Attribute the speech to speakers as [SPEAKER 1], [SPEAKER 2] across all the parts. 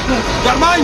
[SPEAKER 1] ¡Carmine!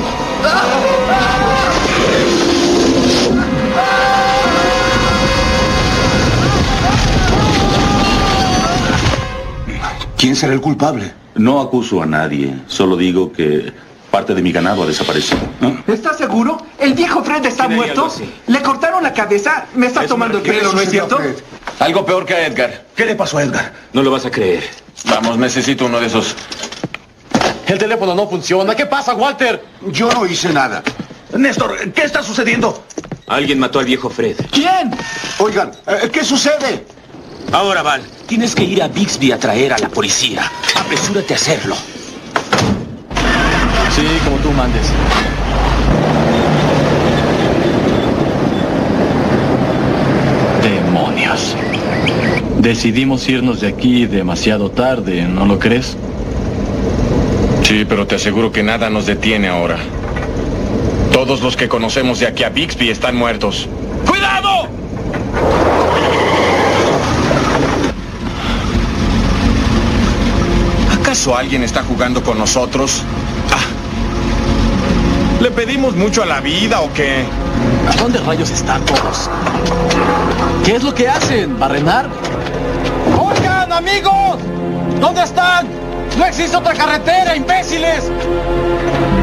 [SPEAKER 2] ¿Quién será el culpable?
[SPEAKER 3] No acuso a nadie, solo digo que parte de mi ganado ha desaparecido.
[SPEAKER 4] ¿Estás seguro? ¿El viejo Fred está muerto? ¿Le cortaron la cabeza? ¿Me está tomando el pelo, no es cierto?
[SPEAKER 5] Algo peor que a Edgar.
[SPEAKER 2] ¿Qué le pasó a Edgar?
[SPEAKER 1] No lo vas a creer.
[SPEAKER 5] Vamos, necesito uno de esos.
[SPEAKER 6] El teléfono no funciona. ¿Qué pasa, Walter?
[SPEAKER 2] Yo no hice nada. Néstor, ¿qué está sucediendo?
[SPEAKER 1] Alguien mató al viejo Fred.
[SPEAKER 4] ¿Quién?
[SPEAKER 2] Oigan, ¿qué sucede?
[SPEAKER 1] Ahora, Val, tienes que ir a Bixby a traer a la policía. Apresúrate a hacerlo.
[SPEAKER 6] Sí, como tú mandes. Demonios. Decidimos irnos de aquí demasiado tarde, ¿no lo crees?
[SPEAKER 5] Sí, pero te aseguro que nada nos detiene ahora. Todos los que conocemos de aquí a Bixby están muertos. ¡Cuidado! ¿Acaso alguien está jugando con nosotros? ¿Le pedimos mucho a la vida o qué?
[SPEAKER 6] ¿Dónde rayos están todos? ¿Qué es lo que hacen? ¿Barrenar? ¡Oigan, amigos! ¿Dónde están? ¡No existe otra carretera, imbéciles!